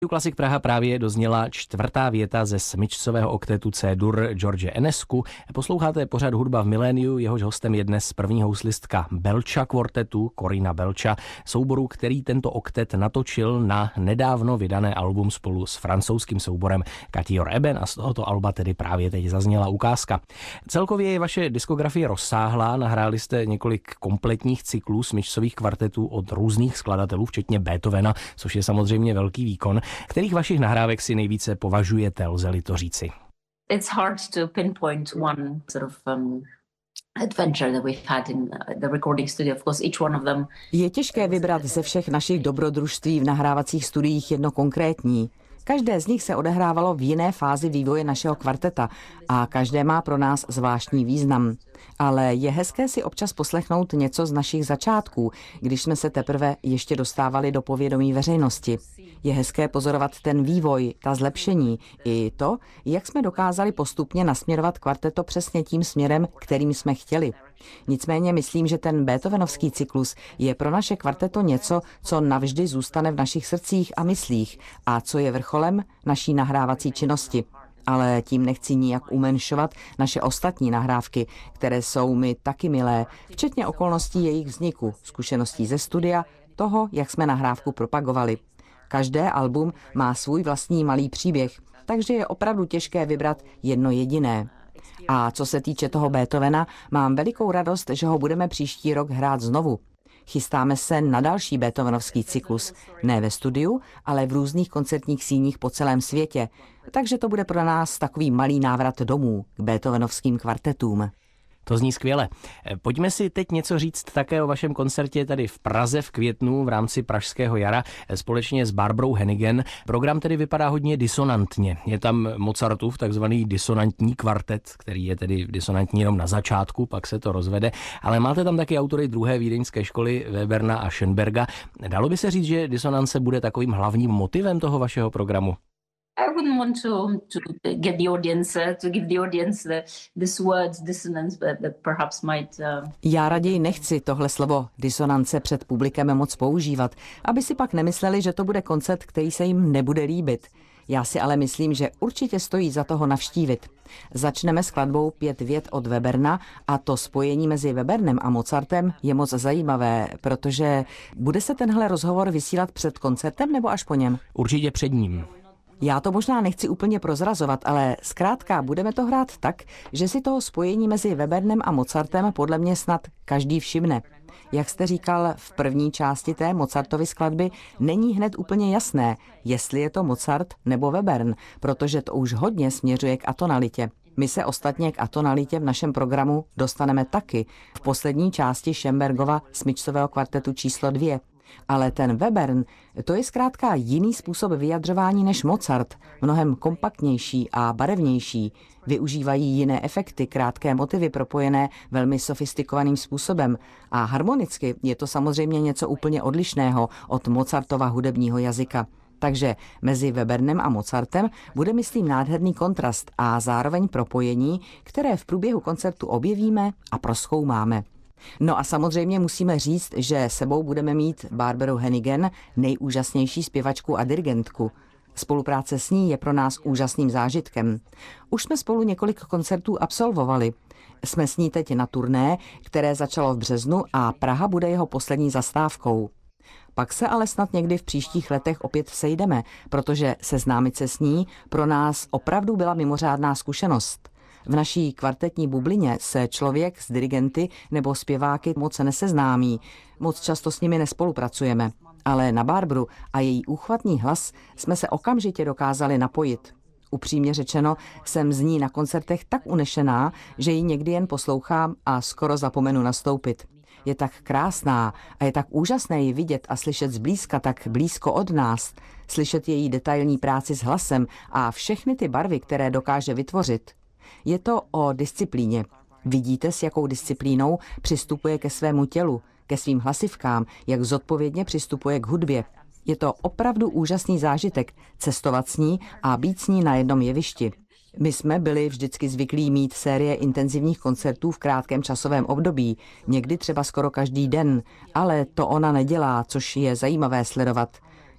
Klasik Praha právě dozněla čtvrtá věta ze smyčcového oktetu C-dur George Enescu. Posloucháte pořad Hudba v miléniu, jehož hostem je dnes první houslistka Belcha kvartetu, Corina Belcha, souboru, který tento oktet natočil na nedávno vydané album spolu s francouzským souborem Quatuor Eben a z tohoto alba tedy právě teď zazněla ukázka. Celkově je vaše diskografie rozsáhlá, nahráli jste několik kompletních cyklů smyčcových kvartetů od různých skladatelů, včetně Beethovena, což je samozřejmě velký výkon. Kterých vašich nahrávek si nejvíce považujete, lze-li to říci? It's hard to pinpoint one sort of adventure that we've had in the recording studio. Of course, each one of them. Je těžké vybrat ze všech našich dobrodružství v nahrávacích studiích jedno konkrétní. Každé z nich se odehrávalo v jiné fázi vývoje našeho kvarteta a každé má pro nás zvláštní význam. Ale je hezké si občas poslechnout něco z našich začátků, když jsme se teprve ještě dostávali do povědomí veřejnosti. Je hezké pozorovat ten vývoj, ta zlepšení i to, jak jsme dokázali postupně nasměrovat kvarteto přesně tím směrem, kterým jsme chtěli. Nicméně myslím, že ten beethovenovský cyklus je pro naše kvarteto něco, co navždy zůstane v našich srdcích a myslích a co je vrcholem naší nahrávací činnosti. Ale tím nechci nijak umenšovat naše ostatní nahrávky, které jsou mi taky milé, včetně okolností jejich vzniku, zkušeností ze studia, toho, jak jsme nahrávku propagovali. Každé album má svůj vlastní malý příběh, takže je opravdu těžké vybrat jedno jediné. A co se týče toho Beethovena, mám velikou radost, že ho budeme příští rok hrát znovu. Chystáme se na další beethovenovský cyklus, ne ve studiu, ale v různých koncertních síních po celém světě, takže to bude pro nás takový malý návrat domů k beethovenovským kvartetům. To zní skvěle. Pojďme si teď něco říct také o vašem koncertě tady v Praze v květnu v rámci Pražského jara společně s Barbarou Hennigan. Program tedy vypadá hodně disonantně. Je tam Mozartův takzvaný disonantní kvartet, který je tedy disonantní jenom na začátku, pak se to rozvede, ale máte tam taky autory druhé vídeňské školy Weberna a Schönberga. Dalo by se říct, že disonance bude takovým hlavním motivem toho vašeho programu? I wouldn't want to get the audience to give the audience this word dissonance, but perhaps might. Já raději nechci tohle slovo disonance před publikem moc používat, aby si pak nemysleli, že to bude koncert, který se jim nebude líbit. Já si ale myslím, že určitě stojí za toho navštívit. Začneme skladbou 5 vět od Weberna a to spojení mezi Webernem a Mozartem je moc zajímavé, protože bude se tenhle rozhovor vysílat před koncertem nebo až po něm? Určitě před ním. Já to možná nechci úplně prozrazovat, ale zkrátka budeme to hrát tak, že si toho spojení mezi Webernem a Mozartem podle mě snad každý všimne. Jak jste říkal v první části té Mozartovy skladby, není hned úplně jasné, jestli je to Mozart nebo Webern, protože to už hodně směřuje k atonalitě. My se ostatně k atonalitě v našem programu dostaneme taky v poslední části Schönbergova smyčcového kvartetu číslo 2. Ale ten Webern, to je zkrátka jiný způsob vyjadřování než Mozart, mnohem kompaktnější a barevnější. Využívají jiné efekty, krátké motivy propojené velmi sofistikovaným způsobem a harmonicky je to samozřejmě něco úplně odlišného od Mozartova hudebního jazyka. Takže mezi Webernem a Mozartem bude, myslím, nádherný kontrast a zároveň propojení, které v průběhu koncertu objevíme a prozkoumáme. No a samozřejmě musíme říct, že sebou budeme mít Barbaru Hennigan, nejúžasnější zpěvačku a dirigentku. Spolupráce s ní je pro nás úžasným zážitkem. Už jsme spolu několik koncertů absolvovali. Jsme s ní teď na turné, které začalo v březnu a Praha bude jeho poslední zastávkou. Pak se ale snad někdy v příštích letech opět sejdeme, protože seznámit se s ní pro nás opravdu byla mimořádná zkušenost. V naší kvartetní bublině se člověk s dirigenty nebo zpěváky moc neseznámí, moc často s nimi nespolupracujeme, ale na Barbaru a její úchvatný hlas jsme se okamžitě dokázali napojit. Upřímně řečeno, jsem z ní na koncertech tak unešená, že ji někdy jen poslouchám a skoro zapomenu nastoupit. Je tak krásná a je tak úžasné ji vidět a slyšet zblízka tak blízko od nás, slyšet její detailní práci s hlasem a všechny ty barvy, které dokáže vytvořit. Je to o disciplíně. Vidíte, s jakou disciplínou přistupuje ke svému tělu, ke svým hlasivkám, jak zodpovědně přistupuje k hudbě. Je to opravdu úžasný zážitek cestovat s ní a být s ní na jednom jevišti. My jsme byli vždycky zvyklí mít série intenzivních koncertů v krátkém časovém období, někdy třeba skoro každý den, ale to ona nedělá, což je zajímavé sledovat.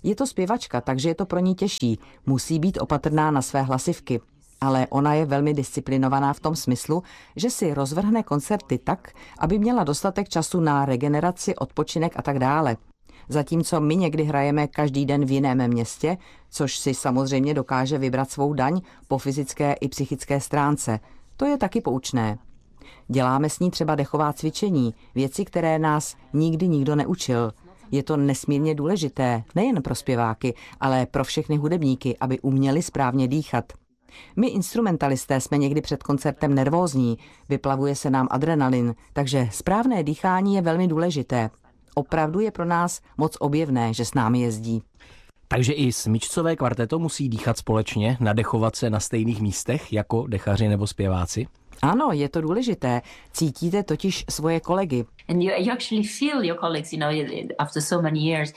Je to zpěvačka, takže je to pro ní těžší. Musí být opatrná na své hlasivky. Ale ona je velmi disciplinovaná v tom smyslu, že si rozvrhne koncerty tak, aby měla dostatek času na regeneraci, odpočinek a tak dále. Zatímco my někdy hrajeme každý den v jiném městě, což si samozřejmě dokáže vybrat svou daň po fyzické i psychické stránce. To je taky poučné. Děláme s ní třeba dechová cvičení, věci, které nás nikdy nikdo neučil. Je to nesmírně důležité, nejen pro zpěváky, ale pro všechny hudebníky, aby uměli správně dýchat. My instrumentalisté jsme někdy před koncertem nervózní, vyplavuje se nám adrenalin, takže správné dýchání je velmi důležité. Opravdu je pro nás moc objevné, že s námi jezdí. Takže i smyčcové kvarteto musí dýchat společně, nadechovat se na stejných místech jako dechaři nebo zpěváci? Ano, je to důležité. Cítíte totiž svoje kolegy. And you actually feel your colleagues, after so many years.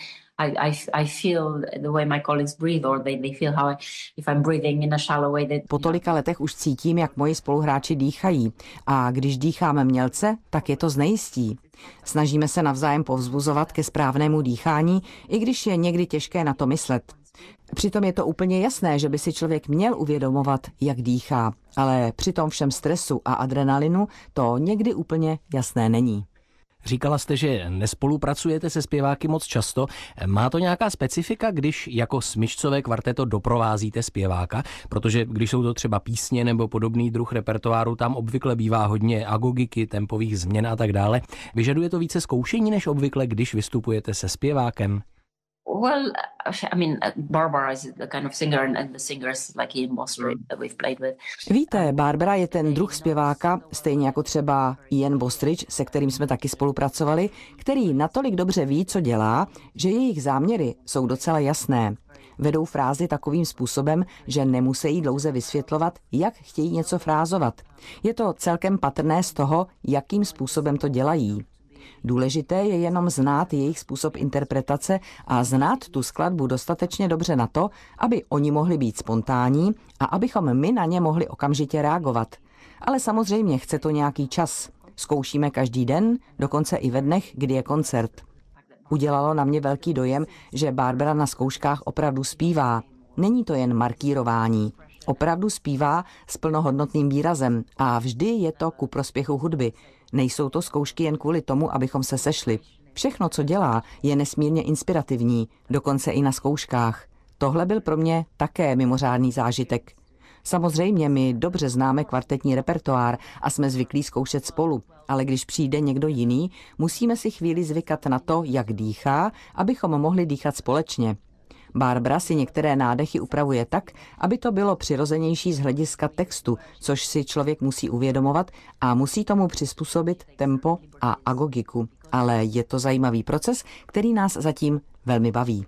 I feel the way my colleagues breathe, or they feel how if I'm breathing in a shallow way. Po tolika letech už cítím, jak moji spoluhráči dýchají. A když dýcháme mělce, tak je to znejistí. Snažíme se navzájem povzbuzovat ke správnému dýchání, i když je někdy těžké na to myslet. Přitom je to úplně jasné, že by si člověk měl uvědomovat, jak dýchá, ale při tom všem stresu a adrenalinu to někdy úplně jasné není. Říkala jste, že nespolupracujete se zpěváky moc často. Má to nějaká specifika, když jako smyčcové kvarteto doprovázíte zpěváka? Protože když jsou to třeba písně nebo podobný druh repertoáru, tam obvykle bývá hodně agogiky, tempových změn a tak dále. Vyžaduje to více zkoušení než obvykle, když vystupujete se zpěvákem? Well, I mean, Barbara is the kind of singer, and the singers like Ian Bostridge that we've played with. Víte, Barbara je ten druh zpěváka, stejně jako třeba Ian Bostridge, se kterým jsme taky spolupracovali, který natolik dobře ví, co dělá, že jejich záměry jsou docela jasné. Vedou frázi takovým způsobem, že nemusí dlouze vysvětlovat, jak chtějí něco frázovat. Je to celkem patrné z toho, jakým způsobem to dělají. Důležité je jenom znát jejich způsob interpretace a znát tu skladbu dostatečně dobře na to, aby oni mohli být spontánní a abychom my na ně mohli okamžitě reagovat. Ale samozřejmě chce to nějaký čas. Zkoušíme každý den, dokonce i ve dnech, kdy je koncert. Udělalo na mě velký dojem, že Barbara na zkouškách opravdu zpívá. Není to jen markírování. Opravdu zpívá s plnohodnotným výrazem a vždy je to ku prospěchu hudby. Nejsou to zkoušky jen kvůli tomu, abychom se sešli. Všechno, co dělá, je nesmírně inspirativní, dokonce i na zkouškách. Tohle byl pro mě také mimořádný zážitek. Samozřejmě my dobře známe kvartetní repertoár a jsme zvyklí zkoušet spolu, ale když přijde někdo jiný, musíme si chvíli zvykat na to, jak dýchá, abychom mohli dýchat společně. Barbara si některé nádechy upravuje tak, aby to bylo přirozenější z hlediska textu, což si člověk musí uvědomovat a musí tomu přizpůsobit tempo a agogiku. Ale je to zajímavý proces, který nás zatím velmi baví.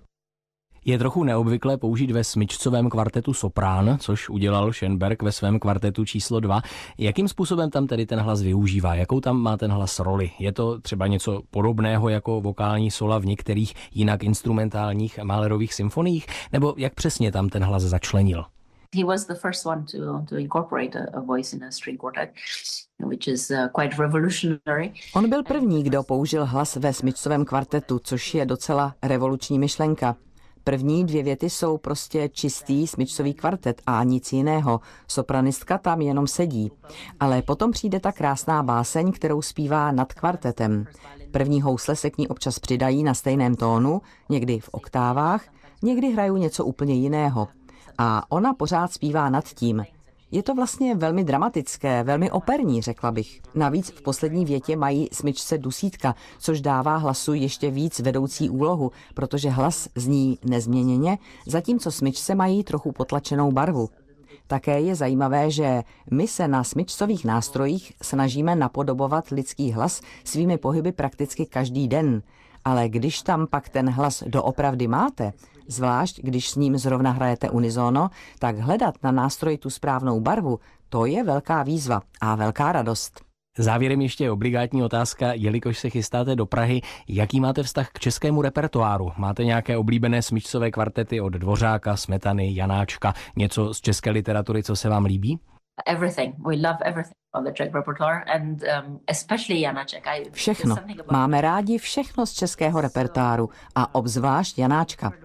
Je trochu neobvyklé použít ve smyčcovém kvartetu soprán, což udělal Schönberg ve svém kvartetu číslo 2. Jakým způsobem tam tedy ten hlas využívá? Jakou tam má ten hlas roli? Je to třeba něco podobného jako vokální sola v některých jinak instrumentálních Mahlerových symfoniích? Nebo jak přesně tam ten hlas začlenil? He was the first one to incorporate a voice in a string quartet, which is quite revolutionary. On byl první, kdo použil hlas ve smyčcovém kvartetu, což je docela revoluční myšlenka. První 2 věty jsou prostě čistý smyčcový kvartet a nic jiného. Sopranistka tam jenom sedí. Ale potom přijde ta krásná báseň, kterou zpívá nad kvartetem. První housle se k ní občas přidají na stejném tónu, někdy v oktávách, někdy hrajou něco úplně jiného. A ona pořád zpívá nad tím. Je to vlastně velmi dramatické, velmi operní, řekla bych. Navíc v poslední větě mají smyčce dusítka, což dává hlasu ještě víc vedoucí úlohu, protože hlas zní nezměněně, zatímco smyčce mají trochu potlačenou barvu. Také je zajímavé, že my se na smyčcových nástrojích snažíme napodobovat lidský hlas svými pohyby prakticky každý den. Ale když tam pak ten hlas doopravdy máte, zvlášť když s ním zrovna hrajete unisono, tak hledat na nástroji tu správnou barvu, to je velká výzva a velká radost. Závěrem ještě obligátní otázka, jelikož se chystáte do Prahy, jaký máte vztah k českému repertoáru? Máte nějaké oblíbené smyčcové kvartety od Dvořáka, Smetany, Janáčka, něco z české literatury, co se vám líbí? Everything. We love everything of the Czech repertoire and especially Janáček. Všechno. Máme rádi všechno z českého repertoáru a obzvlášť Janáčka.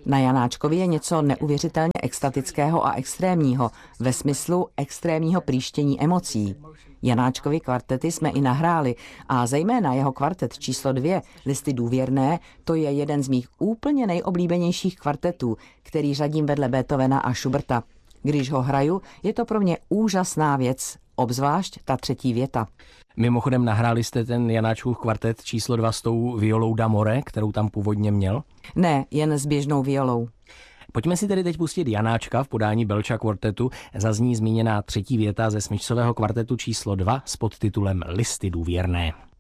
Na Janáčkovi je něco neuvěřitelně extatického a extrémního, ve smyslu extrémního prýštění emocí. Janáčkovi kvartety jsme i nahráli a zejména jeho kvartet číslo 2, Listy důvěrné, to je jeden z mých úplně nejoblíbenějších kvartetů, který řadím vedle Beethovena a Schuberta. Když ho hraju, je to pro mě úžasná věc, obzvlášť ta třetí věta. Mimochodem nahráli jste ten Janáčkův kvartet číslo 2 s tou violou d'amore, kterou tam původně měl? Ne, jen s běžnou violou. Pojďme si tedy teď pustit Janáčka v podání Belcha kvartetu. Zazní zmíněná třetí věta ze smyčcového kvartetu číslo 2 s podtitulem Listy důvěrné.